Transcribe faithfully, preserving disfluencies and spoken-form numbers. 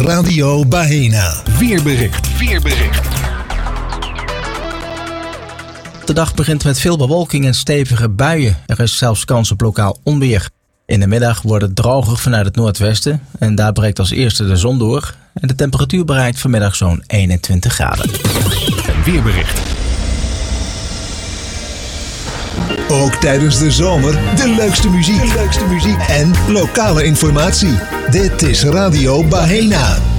Radio Bahena. Weerbericht. Weerbericht. De dag begint met veel bewolking en stevige buien. Er is zelfs kans op lokaal onweer. In de middag wordt het droger vanuit het noordwesten en daar breekt als eerste de zon door. En de temperatuur bereikt vanmiddag zo'n eenentwintig graden. Een weerbericht. Ook tijdens de zomer de leukste muziek. De leukste muziek en lokale informatie. Dit is Radio Bahena.